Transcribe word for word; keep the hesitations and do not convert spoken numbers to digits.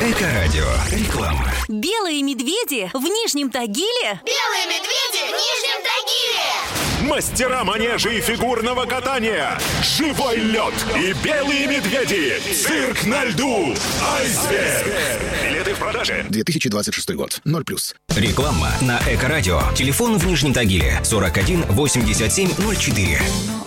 Эко-радио. Реклама. Белые медведи в Нижнем Тагиле. Белые медведи в Нижнем Тагиле. Мастера манежа и фигурного катания. Живой лед и белые медведи. Цирк на льду. Айсберг. Билеты в продаже. две тысячи двадцать шестой год. ноль плюс. Реклама на Эко-радио. Телефон в Нижнем Тагиле сорок один восемьдесят семь ноль четыре.